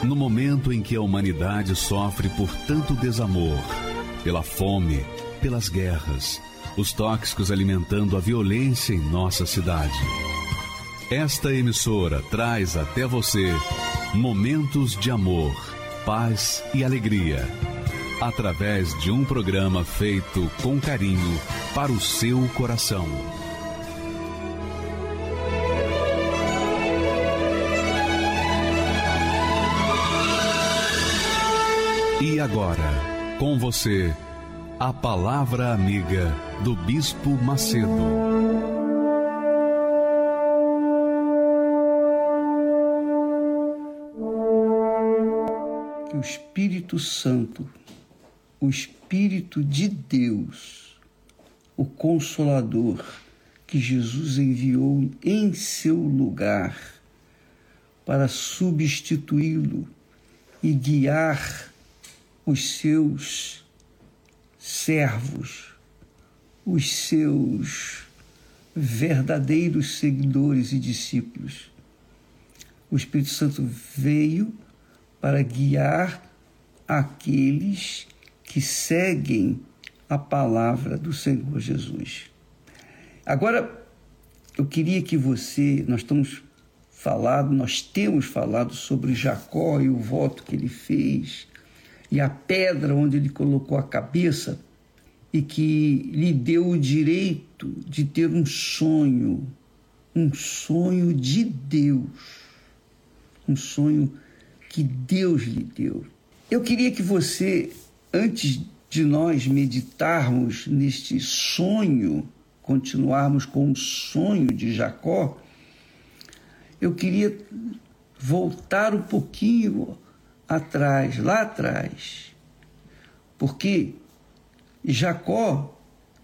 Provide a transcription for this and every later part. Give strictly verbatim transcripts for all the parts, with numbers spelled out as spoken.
No momento em que a humanidade sofre por tanto desamor, pela fome, pelas guerras, os tóxicos alimentando a violência em nossa cidade. Esta emissora traz até você momentos de amor, paz e alegria, através de um programa feito com carinho para o seu coração. E agora, com você, a Palavra Amiga do Bispo Macedo. Que o Espírito Santo, o Espírito de Deus, o Consolador que Jesus enviou em seu lugar para substituí-lo e guiar os seus servos, os seus verdadeiros seguidores e discípulos. O Espírito Santo veio para guiar aqueles que seguem a palavra do Senhor Jesus. Agora, eu queria que você, nós estamos falando, nós temos falado sobre Jacó e o voto que ele fez, e a pedra onde ele colocou a cabeça, e que lhe deu o direito de ter um sonho, um sonho de Deus, um sonho que Deus lhe deu. Eu queria que você, antes de nós meditarmos neste sonho, continuarmos com o sonho de Jacó, eu queria voltar um pouquinho atrás, lá atrás, porque Jacó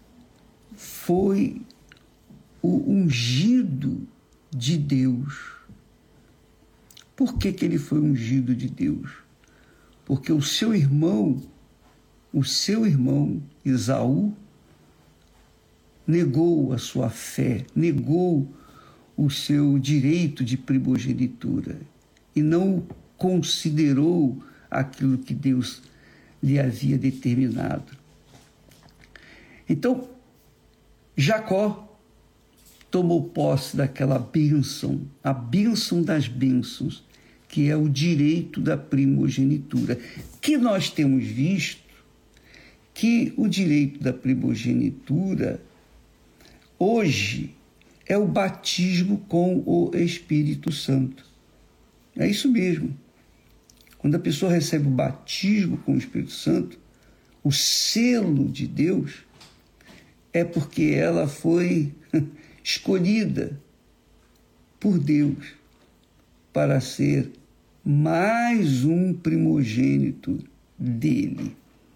foi o ungido de Deus. Por que que ele foi ungido de Deus? Porque o seu irmão, o seu irmão Esaú, negou a sua fé, negou o seu direito de primogenitura e não considerou aquilo que Deus lhe havia determinado. Então, Jacó tomou posse daquela bênção, a bênção das bênçãos, que é o direito da primogenitura, que nós temos visto que o direito da primogenitura hoje é o batismo com o Espírito Santo. É isso mesmo. Quando a pessoa recebe o batismo com o Espírito Santo, o selo de Deus, é porque ela foi escolhida por Deus para ser mais um primogênito dele.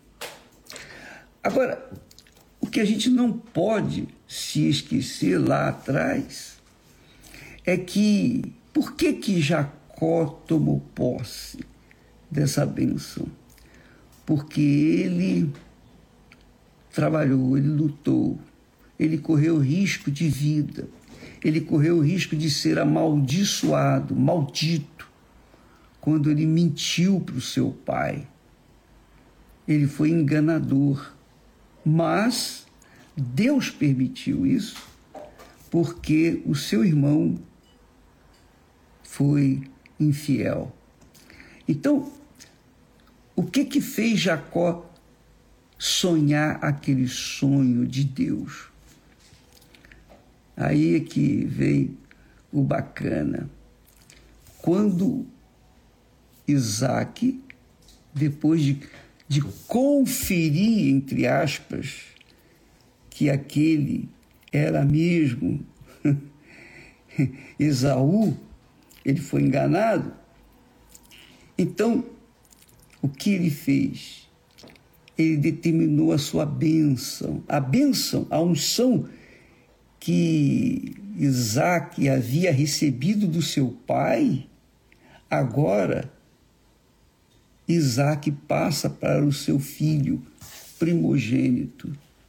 Agora, o que a gente não pode se esquecer lá atrás é que, por que que Jacó tomou posse dessa bênção? Porque ele trabalhou, ele lutou, ele correu risco de vida, ele correu o risco de ser amaldiçoado, maldito, quando ele mentiu para o seu pai. Ele foi enganador, mas Deus permitiu isso porque o seu irmão foi infiel. Então, o que que fez Jacó sonhar aquele sonho de Deus? Aí é que vem o bacana. Quando Isaac, depois de, de conferir, entre aspas, que aquele era mesmo Esaú, ele foi enganado. Então, o que ele fez? Ele determinou a sua bênção, a bênção, a unção que Isaac havia recebido do seu pai. Agora, Isaac passa para o seu filho primogênito.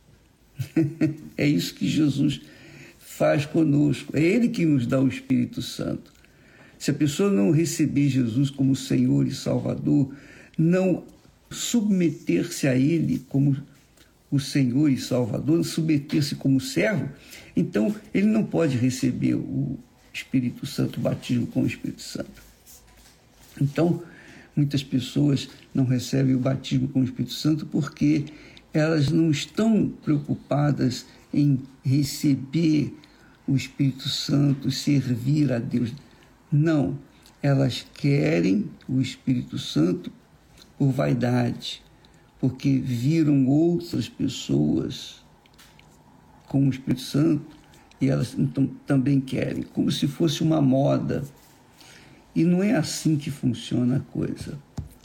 É isso que Jesus faz conosco. É Ele que nos dá o Espírito Santo. Se a pessoa não receber Jesus como Senhor e Salvador, não submeter-se a Ele como o Senhor e Salvador, submeter-se como servo, então ele não pode receber o Espírito Santo, o batismo com o Espírito Santo. Então, muitas pessoas não recebem o batismo com o Espírito Santo porque elas não estão preocupadas em receber o Espírito Santo, servir a Deus. Não, elas querem o Espírito Santo por vaidade, porque viram outras pessoas com o Espírito Santo e elas então também querem, como se fosse uma moda. E não é assim que funciona a coisa.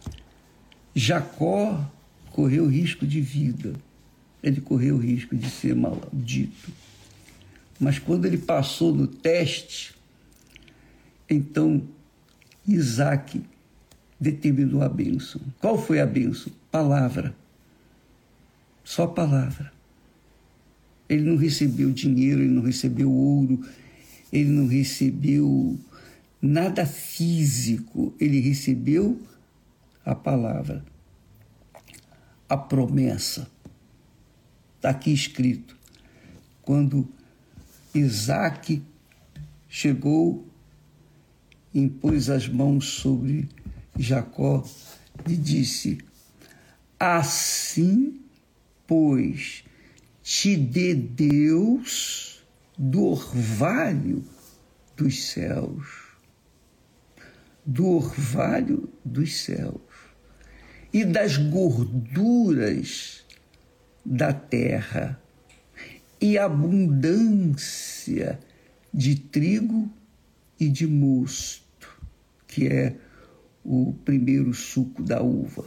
Jacó correu risco de vida, ele correu risco de ser maldito. Mas quando ele passou no teste, então Isaac determinou a bênção. Qual foi a bênção? Palavra. Só palavra. Ele não recebeu dinheiro, ele não recebeu ouro, ele não recebeu nada físico, ele recebeu a palavra, a promessa. Está aqui escrito. Quando Isaac chegou, impôs as mãos sobre Jacó e disse: assim, pois, te dê Deus do orvalho dos céus, do orvalho dos céus e das gorduras da terra e abundância de trigo e de mosto, que é o primeiro suco da uva.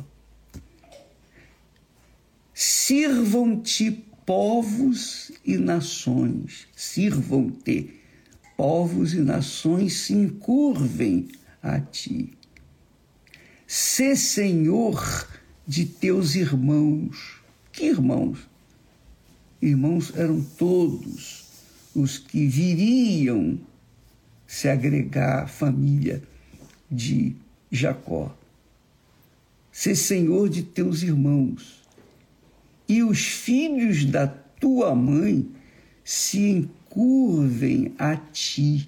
Sirvam-te povos e nações, sirvam-te povos e nações se encurvem a ti. Sê senhor de teus irmãos. Que irmãos? Irmãos eram todos os que viriam se agregar à família de Jacó. Sê senhor de teus irmãos. E os filhos da tua mãe se encurvem a ti.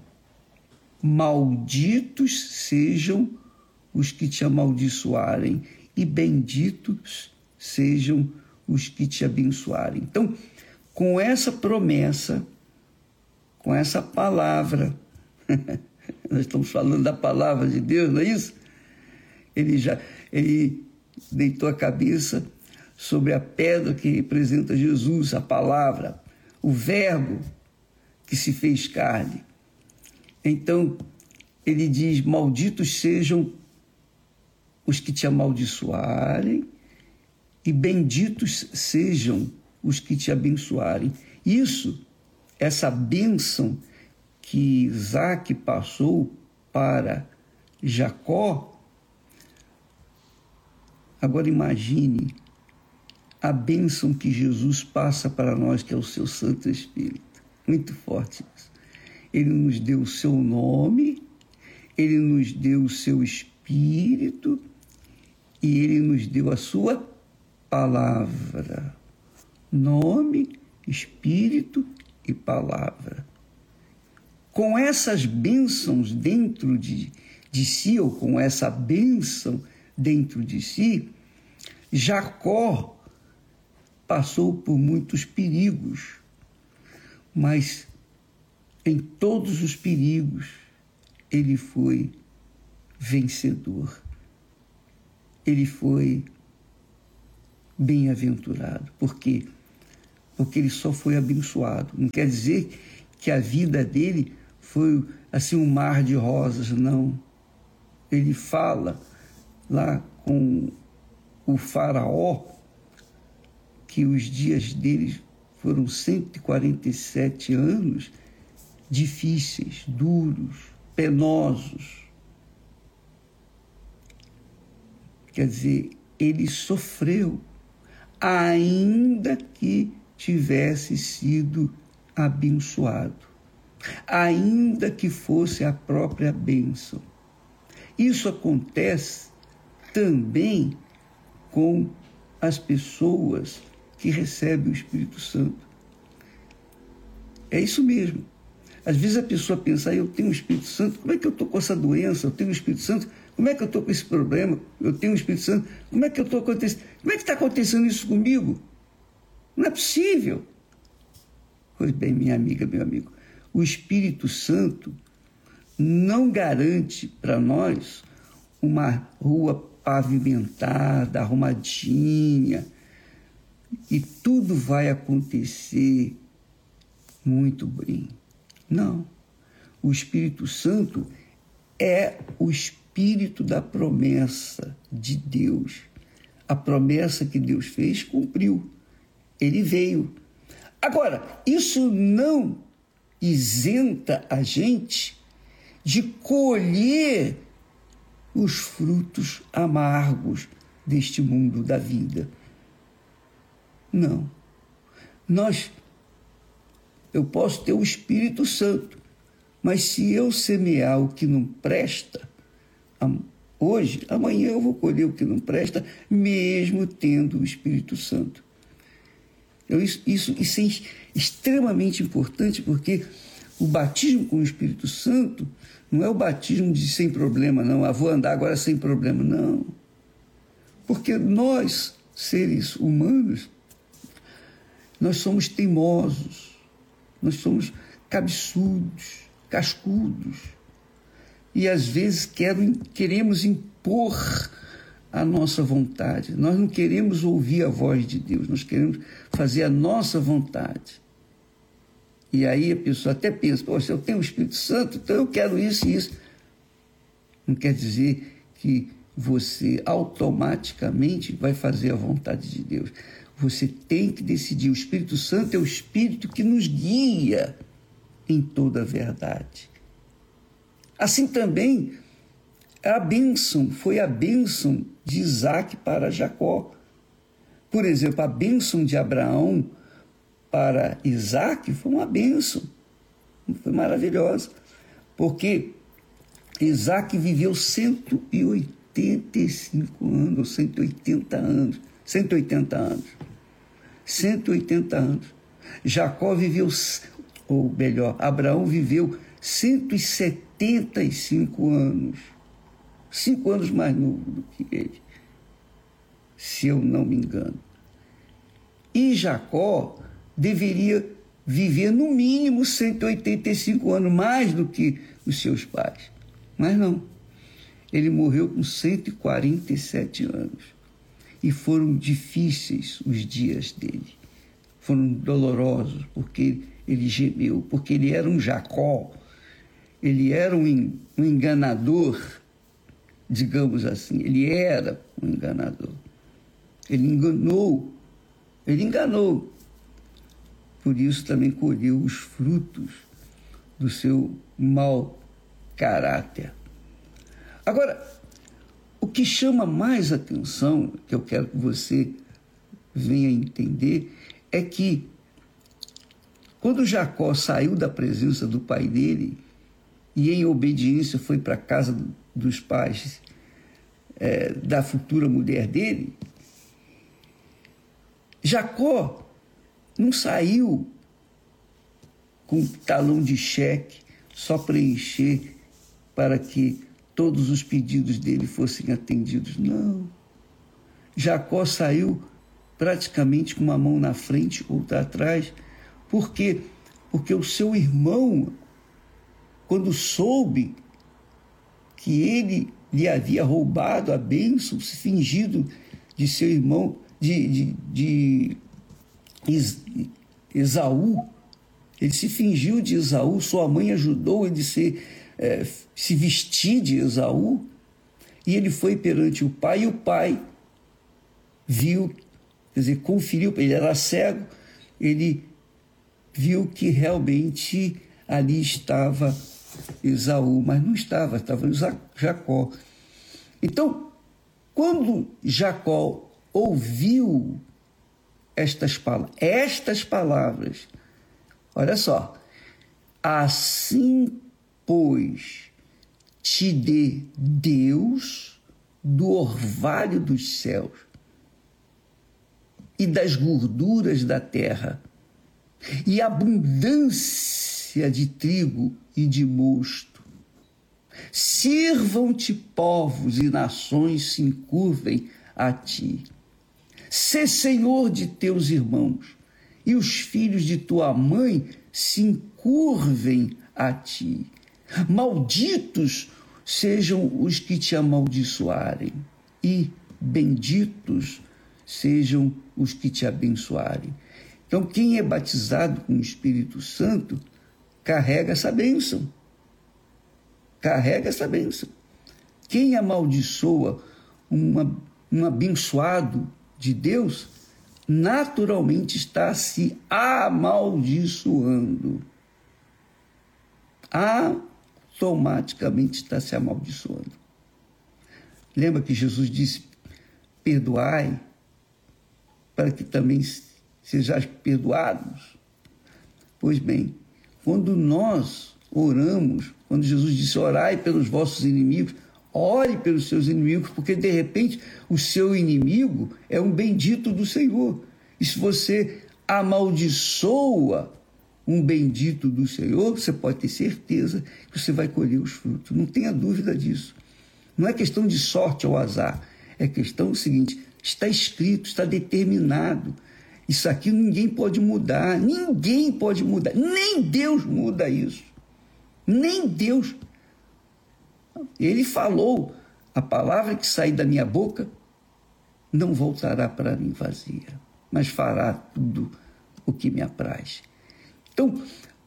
Malditos sejam os que te amaldiçoarem, e benditos sejam os que te abençoarem. Então, com essa promessa, com essa palavra, nós estamos falando da palavra de Deus, não é isso? Ele já ele deitou a cabeça sobre a pedra que representa Jesus, a palavra, o verbo que se fez carne. Então, ele diz: malditos sejam os que te amaldiçoarem e benditos sejam os que te abençoarem. Isso, essa bênção que Isaac passou para Jacó, agora imagine a bênção que Jesus passa para nós, que é o seu Santo Espírito. Muito forte isso. Ele nos deu o seu nome, ele nos deu o seu Espírito e ele nos deu a sua palavra. Nome, Espírito e palavra. Com essas bênçãos dentro de, de si, ou com essa bênção dentro de si, Jacó passou por muitos perigos, mas em todos os perigos ele foi vencedor. Ele foi bem-aventurado. Por quê? Porque ele só foi abençoado. Não quer dizer que a vida dele foi assim um mar de rosas, não. Ele fala lá com o faraó que os dias dele foram cento e quarenta e sete anos difíceis, duros, penosos. Quer dizer, ele sofreu, ainda que tivesse sido abençoado. ainda que fosse a própria bênção. Isso acontece também com as pessoas que recebem o Espírito Santo. É isso mesmo. Às vezes a pessoa pensa, ah, eu tenho o Espírito Santo, como é que eu estou com essa doença? Eu tenho o Espírito Santo, como é que eu estou com esse problema? Eu tenho o Espírito Santo, como é que eu estou acontecendo? Como é que está acontecendo isso comigo? Não é possível. Pois bem, minha amiga, meu amigo, o Espírito Santo não garante para nós uma rua pavimentada, arrumadinha, e tudo vai acontecer muito bem. Não. O Espírito Santo é o Espírito da promessa de Deus. A promessa que Deus fez, cumpriu. Ele veio. Agora, isso não isenta a gente de colher os frutos amargos deste mundo da vida. Não. Nós, eu posso ter o Espírito Santo, mas se eu semear o que não presta, hoje, amanhã eu vou colher o que não presta, mesmo tendo o Espírito Santo. Eu, isso, isso, isso é extremamente importante, porque o batismo com o Espírito Santo não é o batismo de sem problema, não. Ah, vou andar agora sem problema, não. Porque nós, seres humanos, nós somos teimosos, nós somos cabeçudos, cascudos. E às vezes quero, queremos impor a nossa vontade. Nós não queremos ouvir a voz de Deus, nós queremos fazer a nossa vontade. E aí a pessoa até pensa, poxa, eu tenho o Espírito Santo, então eu quero isso e isso. Não quer dizer que você automaticamente vai fazer a vontade de Deus. Você tem que decidir. O Espírito Santo é o Espírito que nos guia em toda a verdade. Assim também, a bênção foi a bênção de Isaac para Jacó. Por exemplo, a bênção de Abraão para Isaac foi uma bênção, foi maravilhosa, porque Isaac viveu cento e oitenta e cinco anos, ou cento e oitenta anos, cento e oitenta anos, cento e oitenta anos. Jacó viveu, ou melhor, Abraão viveu cento e setenta e cinco anos, cinco anos mais novo do que ele, se eu não me engano. E Jacó deveria viver no mínimo cento e oitenta e cinco anos, mais do que os seus pais. Mas não. Ele morreu com cento e quarenta e sete anos. E foram difíceis os dias dele. Foram dolorosos, porque ele gemeu, porque ele era um Jacó. Ele era um enganador, digamos assim. Ele era um enganador. Ele enganou. Ele enganou. Por isso também colheu os frutos do seu mau caráter. Agora, o que chama mais atenção, que eu quero que você venha entender, é que quando Jacó saiu da presença do pai dele e em obediência foi para a casa dos pais é, da futura mulher dele, Jacó não saiu com talão de cheque só preencher para que todos os pedidos dele fossem atendidos. Não. Jacó saiu praticamente com uma mão na frente, outra atrás. Por quê? Porque o seu irmão, quando soube que ele lhe havia roubado a bênção, se fingido de seu irmão, de... de, de Esaú, ele se fingiu de Esaú, sua mãe ajudou ele a se, é, se vestir de Esaú, e ele foi perante o pai, e o pai viu, quer dizer, conferiu, ele era cego, ele viu que realmente ali estava Esaú, mas não estava, estava Jacó. Então, quando Jacó ouviu Estas palavras, estas palavras, olha só, Assim, pois, te dê Deus do orvalho dos céus e das gorduras da terra, e abundância de trigo e de mosto. Sirvam-te povos e nações se encurvem a ti. Sê senhor de teus irmãos, e os filhos de tua mãe se encurvem a ti. Malditos sejam os que te amaldiçoarem, e benditos sejam os que te abençoarem. Então, quem é batizado com o Espírito Santo carrega essa bênção. Carrega essa bênção. Quem amaldiçoa uma, um abençoado de Deus, naturalmente está se amaldiçoando. Automaticamente está se amaldiçoando. Lembra que Jesus disse: perdoai, para que também sejais perdoados? Pois bem, quando nós oramos, quando Jesus disse: orai pelos vossos inimigos, ore pelos seus inimigos, porque de repente o seu inimigo é um bendito do Senhor. E se você amaldiçoa um bendito do Senhor, você pode ter certeza que você vai colher os frutos. Não tenha dúvida disso. Não é questão de sorte ou azar. É questão do seguinte: está escrito, está determinado. Isso aqui ninguém pode mudar. Ninguém pode mudar. Nem Deus muda isso. Nem Deus. Ele falou: a palavra que sair da minha boca não voltará para mim vazia, mas fará tudo o que me apraz. Então,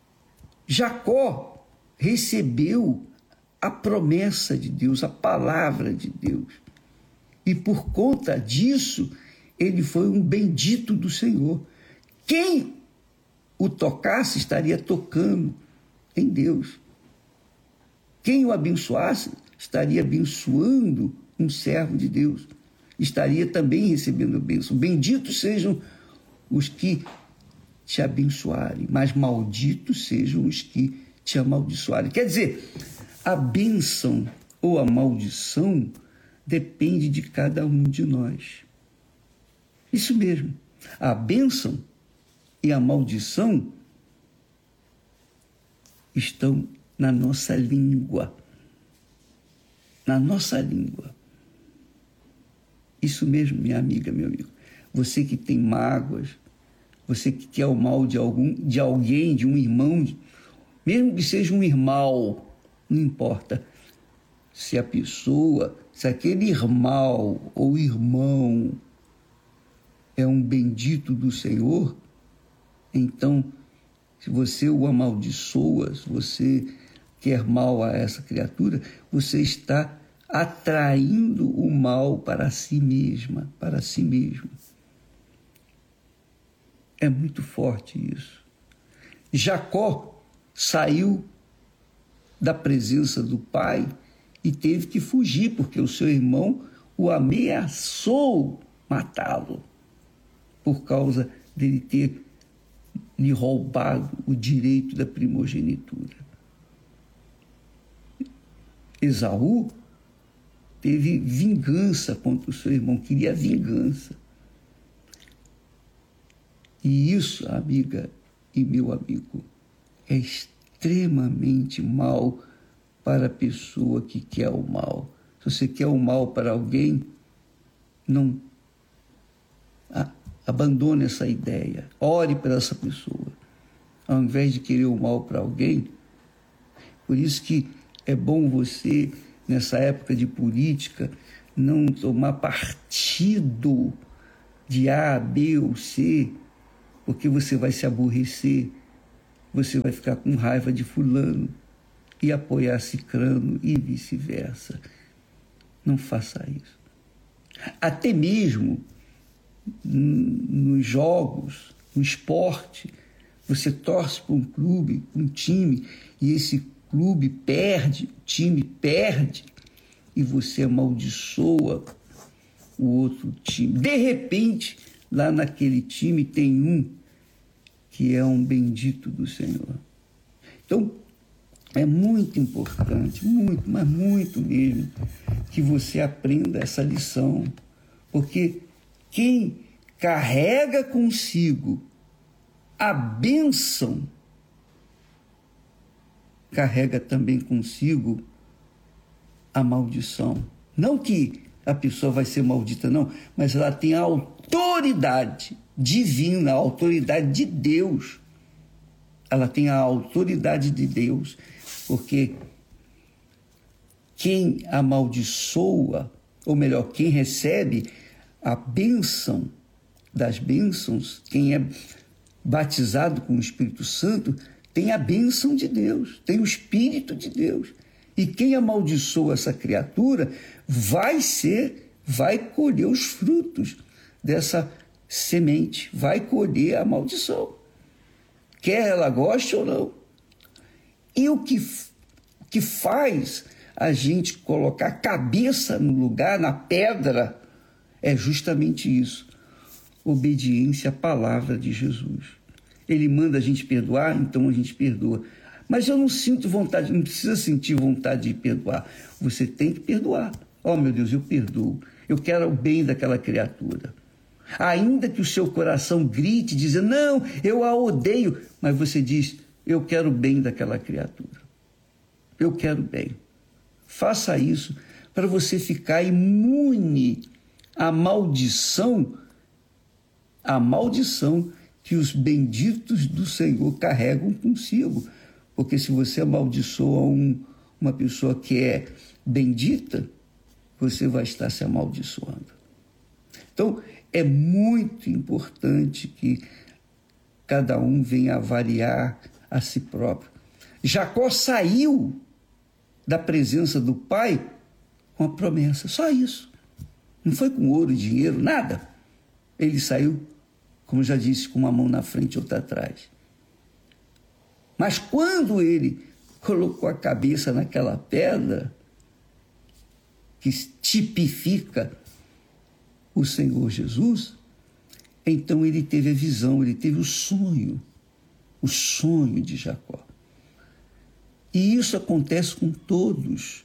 Jacó recebeu a promessa de Deus, a palavra de Deus. E por conta disso, ele foi um bendito do Senhor. Quem o tocasse estaria tocando em Deus. Quem o abençoasse estaria abençoando um servo de Deus. Estaria também recebendo a bênção. Benditos sejam os que te abençoarem, mas malditos sejam os que te amaldiçoarem. Quer dizer, a bênção ou a maldição depende de cada um de nós. Isso mesmo. A bênção e a maldição estão na nossa língua. Na nossa língua. Isso mesmo, minha amiga, meu amigo. Você que tem mágoas, você que quer o mal de, algum, de alguém, de um irmão, mesmo que seja um irmão, não importa. Se a pessoa, se aquele irmão ou irmão é um bendito do Senhor, então, se você o amaldiçoa, se você quer mal a essa criatura, você está atraindo o mal para si mesma, para si mesmo. É muito forte isso. Jacó saiu da presença do pai e teve que fugir, porque o seu irmão o ameaçou matá-lo por causa dele ter lhe roubado o direito da primogenitura. Esaú teve vingança contra o seu irmão, queria vingança. E isso, amiga e meu amigo, é extremamente mal para a pessoa que quer o mal. Se você quer o mal para alguém, não ah, abandone essa ideia. Ore para essa pessoa, ao invés de querer o mal para alguém. Por isso que é bom você, nessa época de política, não tomar partido de A, B ou C, porque você vai se aborrecer, você vai ficar com raiva de fulano e apoiar cicrano e vice-versa. Não faça isso. Até mesmo nos jogos, no esporte, você torce para um clube, um time, e esse clube perde, o time perde, e você amaldiçoa o outro time. De repente, lá naquele time tem um que é um bendito do Senhor. Então, é muito importante, muito, mas muito mesmo, que você aprenda essa lição, porque quem carrega consigo a bênção, carrega também consigo a maldição. Não que a pessoa vai ser maldita, não, mas ela tem a autoridade divina, a autoridade de Deus. Ela tem a autoridade de Deus, porque quem amaldiçoa, ou melhor, quem recebe a bênção das bênçãos, quem é batizado com o Espírito Santo, tem a bênção de Deus, tem o Espírito de Deus. E quem amaldiçoa essa criatura vai ser, vai colher os frutos dessa semente, vai colher a maldição, quer ela goste ou não. E o que, que faz a gente colocar a cabeça no lugar, na pedra, é justamente isso: obediência à palavra de Jesus. Ele manda a gente perdoar, então a gente perdoa. Mas eu não sinto vontade, não precisa sentir vontade de perdoar. Você tem que perdoar. Oh, meu Deus, eu perdoo. Eu quero o bem daquela criatura. Ainda que o seu coração grite, dizendo, não, eu a odeio. Mas você diz, eu quero o bem daquela criatura. Eu quero o bem. Faça isso para você ficar imune à maldição, à maldição que os benditos do Senhor carregam consigo. Porque se você amaldiçoa um, uma pessoa que é bendita, você vai estar se amaldiçoando. Então, é muito importante que cada um venha avaliar a si próprio. Jacó saiu da presença do pai com a promessa, só isso. Não foi com ouro e dinheiro, nada. Ele saiu, como já disse, com uma mão na frente e outra atrás. Mas quando ele colocou a cabeça naquela pedra, que tipifica o Senhor Jesus, então ele teve a visão, ele teve o sonho, o sonho de Jacó. E isso acontece com todos,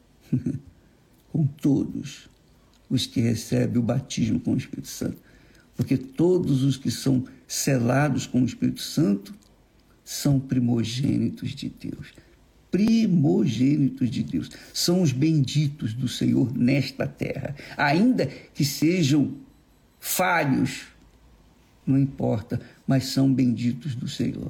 com todos os que recebem o batismo com o Espírito Santo. Porque todos os que são selados com o Espírito Santo são primogênitos de Deus. Primogênitos de Deus. São os benditos do Senhor nesta terra. Ainda que sejam falhos, não importa, mas são benditos do Senhor.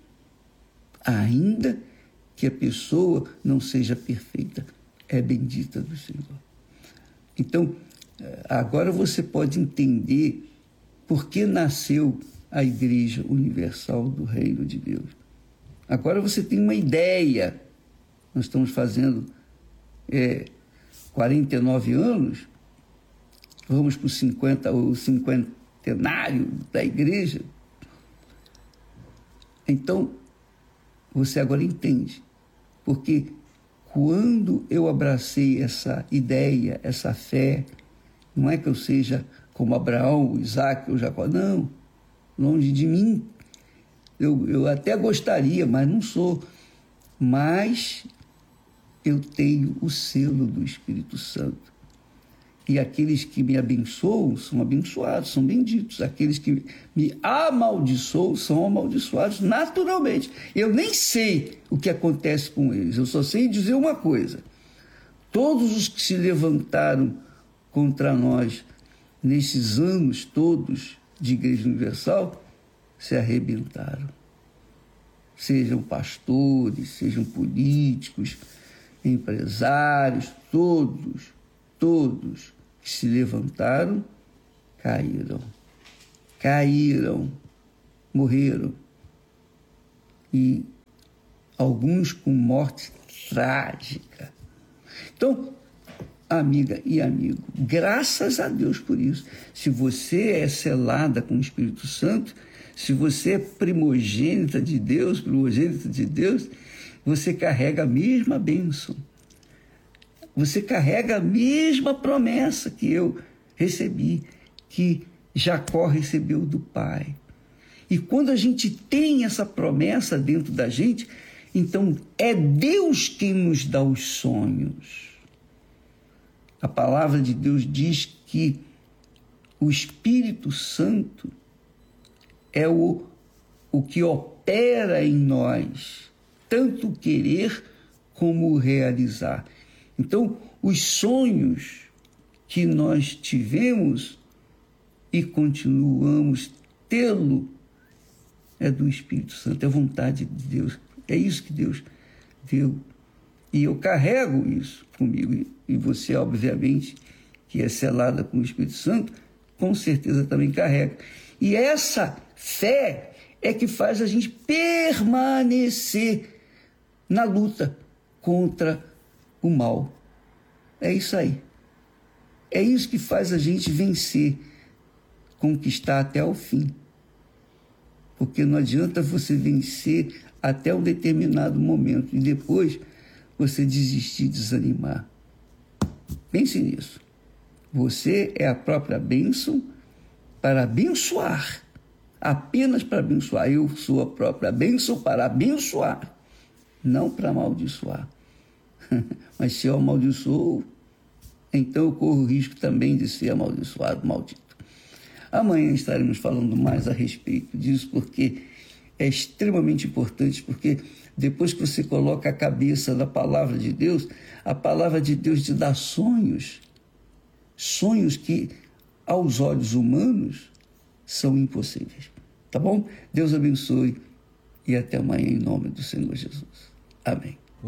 Ainda que a pessoa não seja perfeita, é bendita do Senhor. Então, agora você pode entender por que nasceu a Igreja Universal do Reino de Deus. Agora você tem uma ideia. Nós estamos fazendo é, quarenta e nove anos, vamos para o cinquenta, o cinquentenário da igreja. Então, você agora entende. Porque quando eu abracei essa ideia, essa fé, não é que eu seja como Abraão, Isaac ou Jacó, não, longe de mim. Eu, eu até gostaria, mas não sou. Mas eu tenho o selo do Espírito Santo. E aqueles que me abençoam são abençoados, são benditos. Aqueles que me amaldiçoam são amaldiçoados naturalmente. Eu nem sei o que acontece com eles, eu só sei dizer uma coisa. Todos os que se levantaram contra nós nesses anos todos de Igreja Universal se arrebentaram. Sejam pastores, sejam políticos, empresários, todos, todos que se levantaram, caíram. Caíram, morreram. E alguns com morte trágica. Então, amiga e amigo, graças a Deus por isso. Se você é selada com o Espírito Santo, se você é primogênita de Deus, primogênita de Deus, você carrega a mesma bênção. Você carrega a mesma promessa que eu recebi, que Jacó recebeu do Pai. E quando a gente tem essa promessa dentro da gente, Então, é Deus quem nos dá os sonhos. A palavra de Deus diz que o Espírito Santo é o, o que opera em nós, tanto o querer como o realizar. Então, os sonhos que nós tivemos e continuamos tê-lo é do Espírito Santo, é a vontade de Deus. É isso que Deus deu. E eu carrego isso comigo. E você, obviamente, que é selada com o Espírito Santo, com certeza também carrega. E essa fé é que faz a gente permanecer na luta contra o mal. É isso aí. É isso que faz a gente vencer, conquistar até o fim. Porque não adianta você vencer até um determinado momento e depois você desistir, desanimar. Pense nisso. Você é a própria bênção para abençoar. Apenas para abençoar. Eu sou a própria bênção para abençoar, não para amaldiçoar. Mas se eu amaldiçoo, então eu corro o risco também de ser amaldiçoado, maldito. Amanhã estaremos falando mais a respeito disso, porque é extremamente importante, porque depois que você coloca a cabeça da palavra de Deus, a palavra de Deus te dá sonhos, sonhos que, aos olhos humanos, são impossíveis. Tá bom? Deus abençoe e até amanhã em nome do Senhor Jesus. Amém.